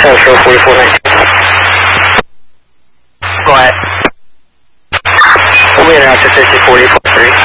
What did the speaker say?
Central 4419. Go ahead. We'll be out to 504043.